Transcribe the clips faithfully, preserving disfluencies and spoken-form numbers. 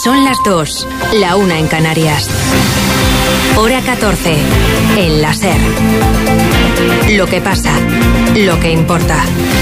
Son las dos, la una en Canarias. Hora catorce, en la SER. Lo que pasa, lo que importa.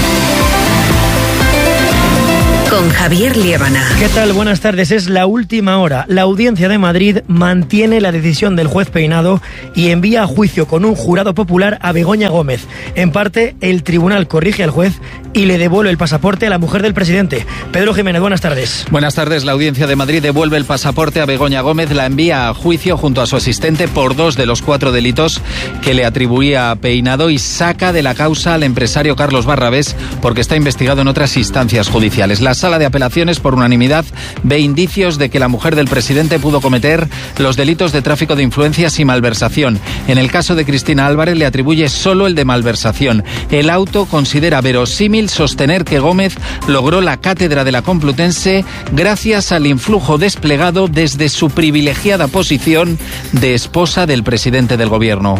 Con Javier Liébana. ¿Qué tal? Buenas tardes. Es la última hora. La Audiencia de Madrid mantiene la decisión del juez Peinado y envía a juicio con un jurado popular a Begoña Gómez. En parte, el tribunal corrige al juez y le devuelve el pasaporte a la mujer del presidente. Pedro Jiménez, buenas tardes. Buenas tardes. La Audiencia de Madrid devuelve el pasaporte a Begoña Gómez, la envía a juicio junto a su asistente por dos de los cuatro delitos que le atribuía a Peinado y saca de la causa al empresario Carlos Barrabés porque está investigado en otras instancias judiciales. La Sala de Apelaciones, por unanimidad, ve indicios de que la mujer del presidente pudo cometer los delitos de tráfico de influencias y malversación. En el caso de Cristina Álvarez le atribuye solo el de malversación. El auto considera verosímil sostener que Gómez logró la cátedra de la Complutense gracias al influjo desplegado desde su privilegiada posición de esposa del presidente del gobierno.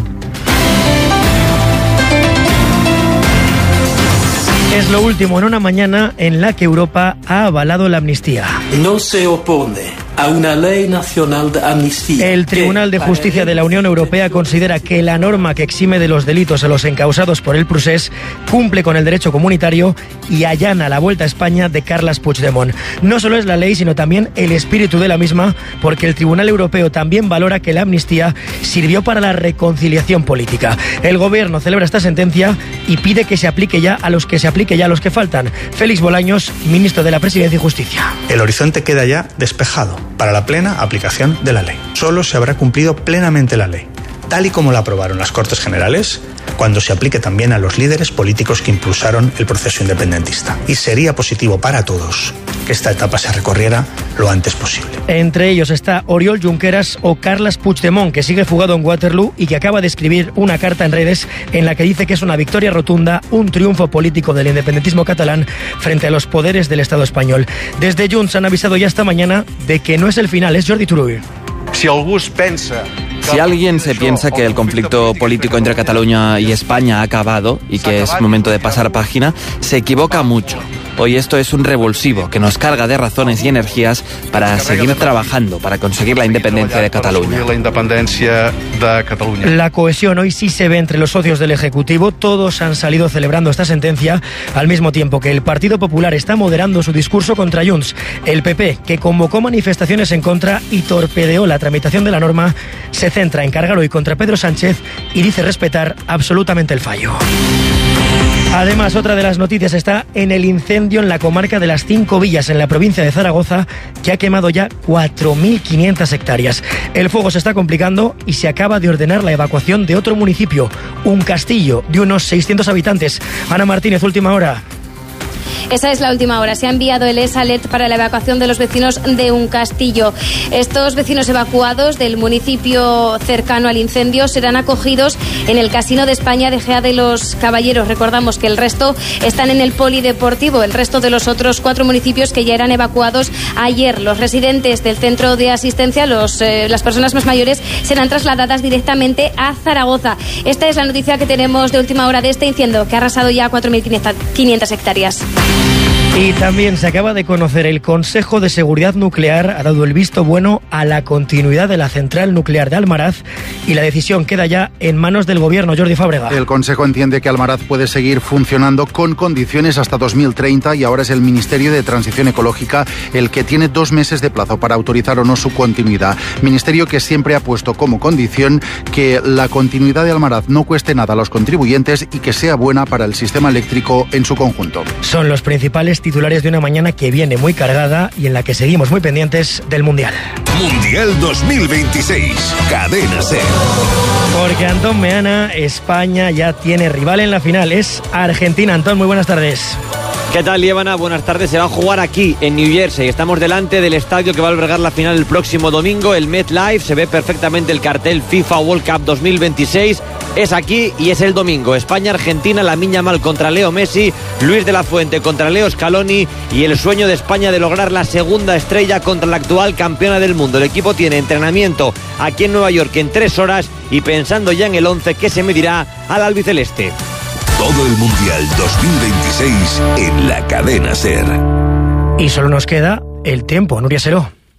Es lo último en una mañana en la que Europa ha avalado la amnistía. No se opone a una ley nacional de amnistía. El Tribunal de Justicia de la Unión Europea considera que la norma que exime de los delitos a los encausados por el procés cumple con el derecho comunitario y allana la vuelta a España de Carles Puigdemont. No solo es la ley, sino también el espíritu de la misma, porque el Tribunal Europeo también valora que la amnistía sirvió para la reconciliación política. El Gobierno celebra esta sentencia y pide que se aplique ya a los que se aplique ya a los que faltan. Félix Bolaños, ministro de la Presidencia y Justicia. El horizonte queda ya despejado para la plena aplicación de la ley. Solo se habrá cumplido plenamente la ley, tal y como la aprobaron las Cortes Generales, cuando se aplique también a los líderes políticos que impulsaron el proceso independentista. Y sería positivo para todos que esta etapa se recorriera lo antes posible. Entre ellos está Oriol Junqueras o Carles Puigdemont, que sigue fugado en Waterloo y que acaba de escribir una carta en redes en la que dice que es una victoria rotunda, un triunfo político del independentismo catalán frente a los poderes del Estado español. Desde Junts han avisado ya esta mañana de que no es el final, es Jordi Turull. Si algú es pensa... Si alguien se piensa que el conflicto político entre Cataluña y España ha acabado y que es momento de pasar página, se equivoca mucho. Hoy esto es un revulsivo que nos carga de razones y energías para seguir trabajando, para conseguir la independencia de Cataluña. La cohesión hoy sí se ve entre los socios del Ejecutivo. Todos han salido celebrando esta sentencia, al mismo tiempo que el Partido Popular está moderando su discurso contra Junts. El P P, que convocó manifestaciones en contra y torpedeó la tramitación de la norma, se centra en cargar hoy contra Pedro Sánchez y dice respetar absolutamente el fallo. Además, otra de las noticias está en el incendio en la comarca de las Cinco Villas, en la provincia de Zaragoza, que ha quemado ya cuatro mil quinientas hectáreas. El fuego se está complicando y se acaba de ordenar la evacuación de otro municipio, un castillo de unos seiscientos habitantes. Ana Martínez, última hora. Esa es la última hora. Se ha enviado el ESALET para la evacuación de los vecinos de un castillo. Estos vecinos evacuados del municipio cercano al incendio serán acogidos en el Casino de España de Gea de los Caballeros. Recordamos que el resto están en el polideportivo, el resto de los otros cuatro municipios que ya eran evacuados ayer. Los residentes del centro de asistencia, los, eh, las personas más mayores, serán trasladadas directamente a Zaragoza. Esta es la noticia que tenemos de última hora de este incendio, que ha arrasado ya cuatro mil quinientas hectáreas. Y también se acaba de conocer, el Consejo de Seguridad Nuclear ha dado el visto bueno a la continuidad de la central nuclear de Almaraz y la decisión queda ya en manos del Gobierno. Jordi Fábrega. El Consejo entiende que Almaraz puede seguir funcionando con condiciones hasta dos mil treinta y ahora es el Ministerio de Transición Ecológica el que tiene dos meses de plazo para autorizar o no su continuidad. Ministerio que siempre ha puesto como condición que la continuidad de Almaraz no cueste nada a los contribuyentes y que sea buena para el sistema eléctrico en su conjunto. Son los principales titulares de una mañana que viene muy cargada y en la que seguimos muy pendientes del Mundial. Mundial dos mil veintiséis, Cadena SER. Porque Antón Meana, España ya tiene rival en la final, es Argentina. Antón, muy buenas tardes. ¿Qué tal, Liébana? Buenas tardes. Se va a jugar aquí, en New Jersey. Estamos delante del estadio que va a albergar la final el próximo domingo, el MetLife. Se ve perfectamente el cartel FIFA World Cup dos mil veintiséis. Es aquí y es el domingo. España-Argentina, Lamine Yamal contra Leo Messi, Luis de la Fuente contra Leo Scaloni y el sueño de España de lograr la segunda estrella contra la actual campeona del mundo. El equipo tiene entrenamiento aquí en Nueva York en tres horas y pensando ya en el once que se medirá al albiceleste. Todo el Mundial dos mil veintiséis en la Cadena SER. Y solo nos queda el tiempo, Nuria Seró.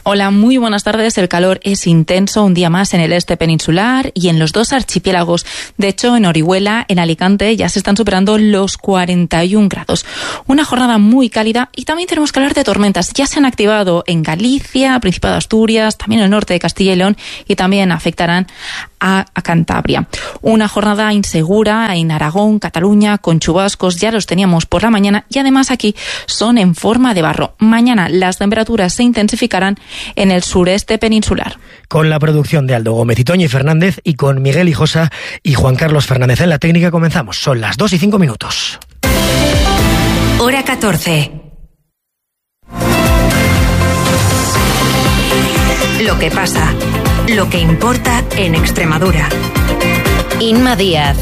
Hola, muy buenas tardes. El calor es intenso un día más en el este peninsular y en los dos archipiélagos. De hecho, en Orihuela, en Alicante, ya se están superando los cuarenta y un grados. Una jornada muy cálida y también tenemos que hablar de tormentas. Ya se han activado en Galicia, Principado de Asturias, también en el norte de Castilla y León y también afectarán a, a Cantabria. Una jornada insegura en Aragón, Cataluña, con chubascos. Ya los teníamos por la mañana y además aquí son en forma de barro. Mañana las temperaturas se intensificarán en el sureste peninsular. Con la producción de Aldo Gómez y Toñi Fernández y con Miguel Hijosa y Juan Carlos Fernández en la técnica comenzamos. Son las dos y cinco minutos. Hora catorce. Lo que pasa, lo que importa en Extremadura. Inma Díaz.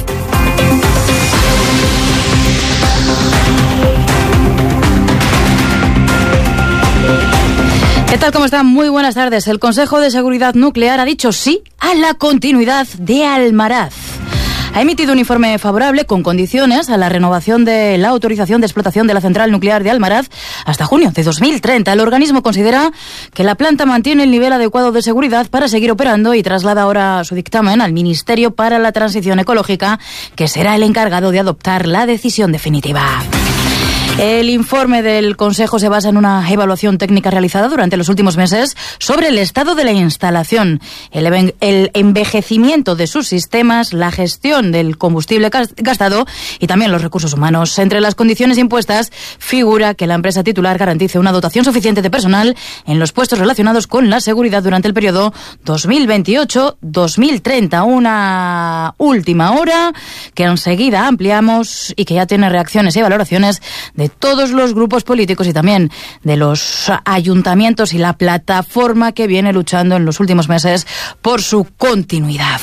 ¿Qué tal? ¿Cómo están? Muy buenas tardes. El Consejo de Seguridad Nuclear ha dicho sí a la continuidad de Almaraz. Ha emitido un informe favorable con condiciones a la renovación de la autorización de explotación de la central nuclear de Almaraz hasta junio de dos mil treinta. El organismo considera que la planta mantiene el nivel adecuado de seguridad para seguir operando y traslada ahora su dictamen al Ministerio para la Transición Ecológica, que será el encargado de adoptar la decisión definitiva. El informe del Consejo se basa en una evaluación técnica realizada durante los últimos meses sobre el estado de la instalación, el, el envejecimiento de sus sistemas, la gestión del combustible gastado y también los recursos humanos. Entre las condiciones impuestas figura que la empresa titular garantice una dotación suficiente de personal en los puestos relacionados con la seguridad durante el periodo dos mil veintiocho dos mil treinta. Una última hora que enseguida ampliamos y que ya tiene reacciones y valoraciones de de todos los grupos políticos y también de los ayuntamientos y la plataforma que viene luchando en los últimos meses por su continuidad.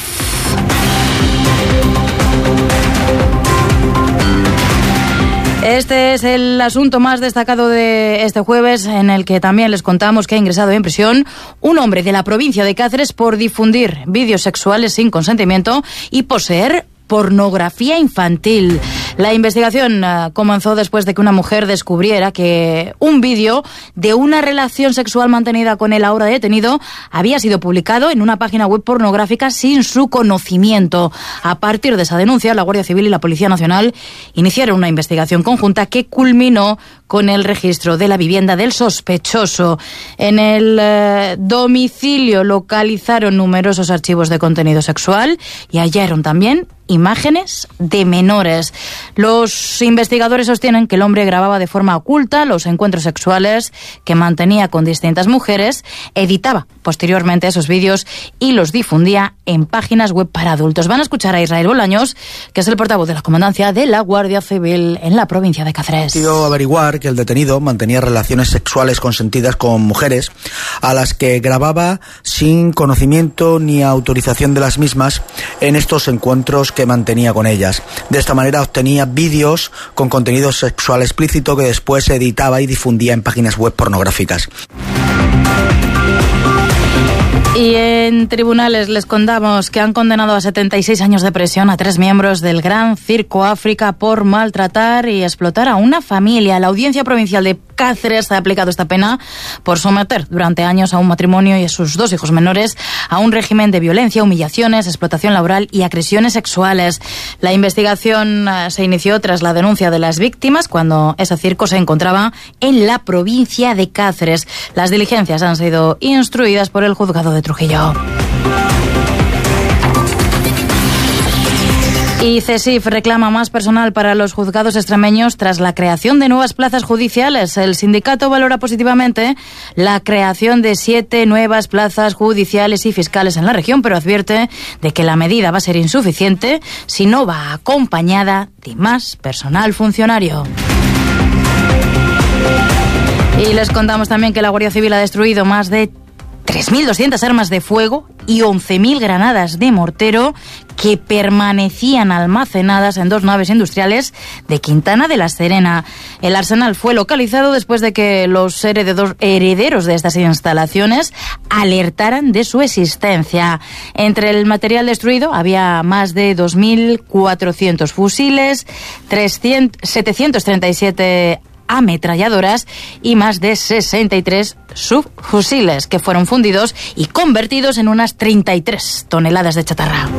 Este es el asunto más destacado de este jueves, en el que también les contamos que ha ingresado en prisión un hombre de la provincia de Cáceres por difundir vídeos sexuales sin consentimiento y poseer pornografía infantil. La investigación uh, comenzó después de que una mujer descubriera que un vídeo de una relación sexual mantenida con el ahora detenido había sido publicado en una página web pornográfica sin su conocimiento. A partir de esa denuncia, la Guardia Civil y la Policía Nacional iniciaron una investigación conjunta que culminó con el registro de la vivienda del sospechoso. En el uh, domicilio localizaron numerosos archivos de contenido sexual y hallaron también imágenes de menores. Los investigadores sostienen que el hombre grababa de forma oculta los encuentros sexuales que mantenía con distintas mujeres, editaba posteriormente esos vídeos y los difundía en páginas web para adultos. Van a escuchar a Israel Bolaños, que es el portavoz de la Comandancia de la Guardia Civil en la provincia de Cáceres. Quiero averiguar que el detenido mantenía relaciones sexuales consentidas con mujeres a las que grababa sin conocimiento ni autorización de las mismas en estos encuentros que mantenía con ellas. De esta manera obtenía vídeos con contenido sexual explícito que después editaba y difundía en páginas web pornográficas. Y en tribunales les contamos que han condenado a setenta y seis años de prisión a tres miembros del Gran Circo África por maltratar y explotar a una familia. La Audiencia Provincial de Cáceres ha aplicado esta pena por someter durante años a un matrimonio y a sus dos hijos menores a un régimen de violencia, humillaciones, explotación laboral y agresiones sexuales. La investigación se inició tras la denuncia de las víctimas cuando ese circo se encontraba en la provincia de Cáceres. Las diligencias han sido instruidas por el juzgado de Trujillo. Y CESIF reclama más personal para los juzgados extremeños tras la creación de nuevas plazas judiciales. El sindicato valora positivamente la creación de siete nuevas plazas judiciales y fiscales en la región, pero advierte de que la medida va a ser insuficiente si no va acompañada de más personal funcionario. Y les contamos también que la Guardia Civil ha destruido más de tres mil doscientas armas de fuego y once mil granadas de mortero que permanecían almacenadas en dos naves industriales de Quintana de la Serena. El arsenal fue localizado después de que los herederos de estas instalaciones alertaran de su existencia. Entre el material destruido había más de dos mil cuatrocientos fusiles, setecientos treinta y siete ametralladoras y más de sesenta y tres subfusiles que fueron fundidos y convertidos en unas treinta y tres toneladas de chatarra.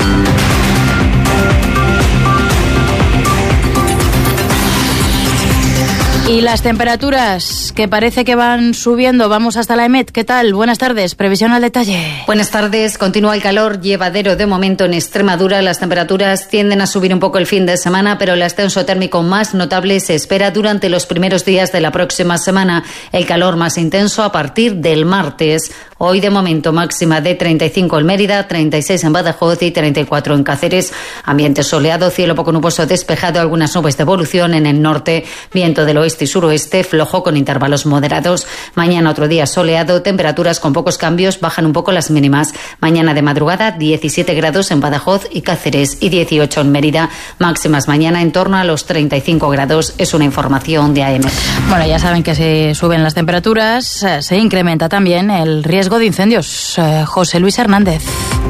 Y las temperaturas, que parece que van subiendo. Vamos hasta la EMET. ¿Qué tal? Buenas tardes. Previsión al detalle. Buenas tardes. Continúa el calor llevadero de momento en Extremadura. Las temperaturas tienden a subir un poco el fin de semana, pero el ascenso térmico más notable se espera durante los primeros días de la próxima semana. El calor más intenso a partir del martes. Hoy de momento máxima de treinta y cinco en Mérida, treinta y seis en Badajoz y treinta y cuatro en Cáceres. Ambiente soleado, cielo poco nuboso despejado, algunas nubes de evolución en el norte, viento del oeste y suroeste, flojo con intervalos moderados. Mañana otro día soleado, temperaturas con pocos cambios, bajan un poco las mínimas. Mañana de madrugada diecisiete grados en Badajoz y Cáceres y dieciocho en Mérida. Máximas mañana en torno a los treinta y cinco grados. Es una información de A M. Bueno, ya saben que si suben las temperaturas, se incrementa también el riesgo de incendios. Eh, José Luis Hernández.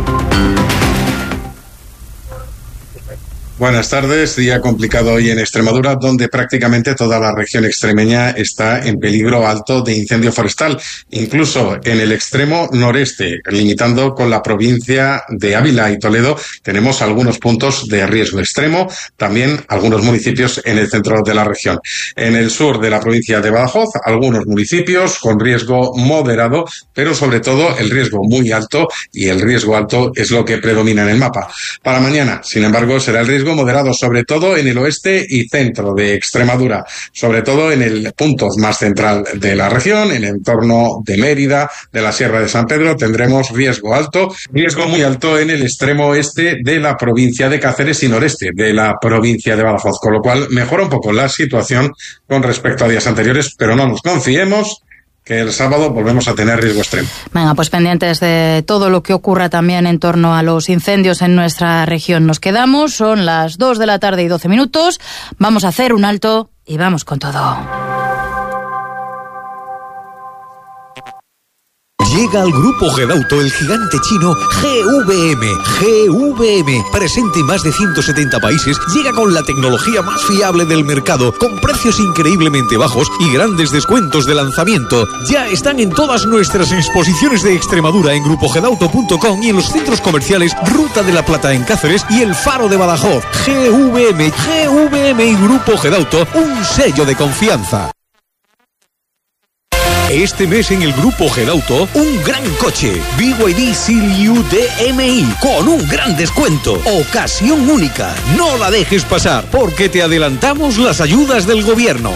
Buenas tardes, día complicado hoy en Extremadura, donde prácticamente toda la región extremeña está en peligro alto de incendio forestal, incluso en el extremo noreste, limitando con la provincia de Ávila y Toledo, tenemos algunos puntos de riesgo extremo, también algunos municipios en el centro de la región. En el sur de la provincia de Badajoz, algunos municipios con riesgo moderado, pero sobre todo el riesgo muy alto, y el riesgo alto es lo que predomina en el mapa. Para mañana, sin embargo, será el riesgo moderado, sobre todo en el oeste y centro de Extremadura, sobre todo en el punto más central de la región, en el entorno de Mérida, de la Sierra de San Pedro, tendremos riesgo alto, riesgo muy alto en el extremo oeste de la provincia de Cáceres y noreste de la provincia de Badajoz, con lo cual mejora un poco la situación con respecto a días anteriores, pero no nos confiemos que el sábado volvemos a tener riesgo extremo. Venga, pues pendientes de todo lo que ocurra también en torno a los incendios en nuestra región. Nos quedamos, son las dos de la tarde y doce minutos. Vamos a hacer un alto y vamos con todo. Llega al Grupo Gedauto el gigante chino G V M. G V M, presente en más de ciento setenta países, llega con la tecnología más fiable del mercado, con precios increíblemente bajos y grandes descuentos de lanzamiento. Ya están en todas nuestras exposiciones de Extremadura en grupo gedauto punto com y en los centros comerciales Ruta de la Plata en Cáceres y El Faro de Badajoz. G V M, G V M y Grupo Gedauto, un sello de confianza. Este mes en el Grupo Gedauto, un gran coche, B Y D Seal-U D M I, con un gran descuento. Ocasión única. No la dejes pasar, porque te adelantamos las ayudas del gobierno.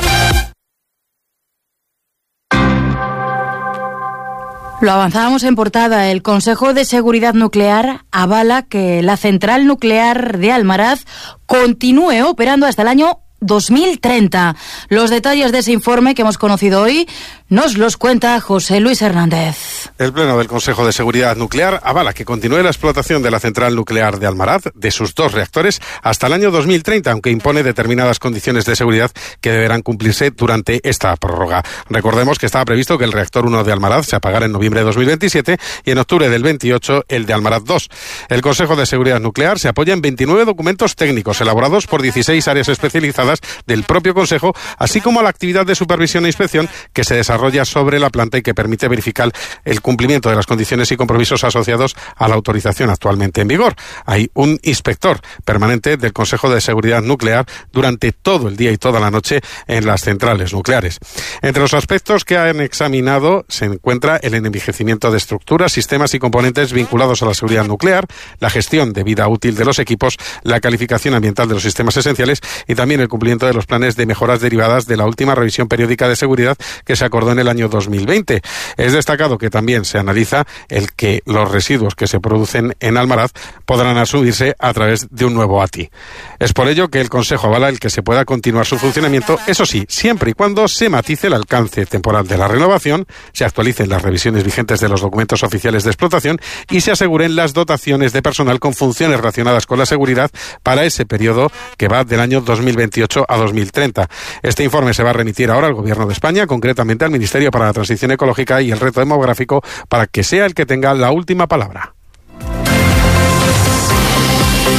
Lo avanzábamos en portada. El Consejo de Seguridad Nuclear avala que la central nuclear de Almaraz continúe operando hasta el año dos mil treinta. Los detalles de ese informe que hemos conocido hoy nos los cuenta José Luis Hernández. El Pleno del Consejo de Seguridad Nuclear avala que continúe la explotación de la central nuclear de Almaraz, de sus dos reactores, hasta el año dos mil treinta, aunque impone determinadas condiciones de seguridad que deberán cumplirse durante esta prórroga. Recordemos que estaba previsto que el reactor uno de Almaraz se apagara en noviembre de dos mil veintisiete y en octubre del veintiocho el de Almaraz dos. El Consejo de Seguridad Nuclear se apoya en veintinueve documentos técnicos elaborados por dieciséis áreas especializadas del propio Consejo, así como a la actividad de supervisión e inspección que se desarrolla sobre la planta y que permite verificar el cumplimiento de las condiciones y compromisos asociados a la autorización actualmente en vigor. Hay un inspector permanente del Consejo de Seguridad Nuclear durante todo el día y toda la noche en las centrales nucleares. Entre los aspectos que han examinado se encuentra el envejecimiento de estructuras, sistemas y componentes vinculados a la seguridad nuclear, la gestión de vida útil de los equipos, la calificación ambiental de los sistemas esenciales y también el cumplimiento de los planes de mejoras derivadas de la última revisión periódica de seguridad que se acordó en el año dos mil veinte. Es destacado que también se analiza el que los residuos que se producen en Almaraz podrán asumirse a través de un nuevo A T I. Es por ello que el Consejo avala el que se pueda continuar su funcionamiento, eso sí, siempre y cuando se matice el alcance temporal de la renovación, se actualicen las revisiones vigentes de los documentos oficiales de explotación y se aseguren las dotaciones de personal con funciones relacionadas con la seguridad para ese periodo que va del año dos mil veintiocho a dos mil treinta. Este informe se va a remitir ahora al Gobierno de España, concretamente al Ministerio para la Transición Ecológica y el Reto Demográfico, para que sea el que tenga la última palabra.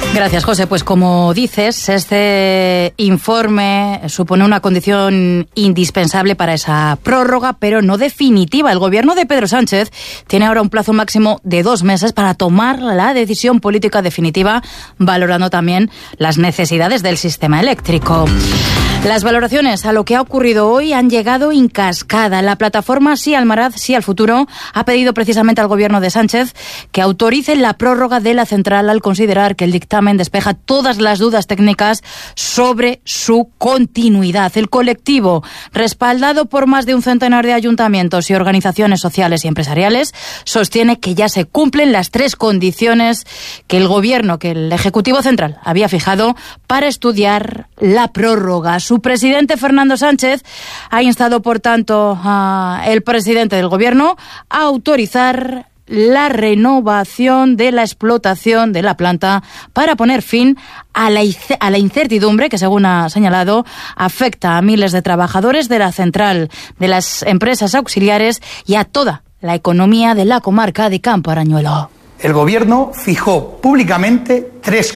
Gracias, José. Pues como dices, este informe supone una condición indispensable para esa prórroga, pero no definitiva. El gobierno de Pedro Sánchez tiene ahora un plazo máximo de dos meses para tomar la decisión política definitiva, valorando también las necesidades del sistema eléctrico. Las valoraciones a lo que ha ocurrido hoy han llegado en cascada. La plataforma Sí Almaraz, Sí al Futuro ha pedido precisamente al gobierno de Sánchez que autorice la prórroga de la central al considerar que el dictamen despeja todas las dudas técnicas sobre su continuidad. El colectivo, respaldado por más de un centenar de ayuntamientos y organizaciones sociales y empresariales, sostiene que ya se cumplen las tres condiciones que el gobierno, que el Ejecutivo Central había fijado para estudiar la prórroga. Su presidente, Fernando Sánchez, ha instado, por tanto, al presidente del gobierno a autorizar la renovación de la explotación de la planta para poner fin a la, a la incertidumbre que, según ha señalado, afecta a miles de trabajadores de la central, de las empresas auxiliares y a toda la economía de la comarca de Campo Arañuelo. El gobierno fijó públicamente tres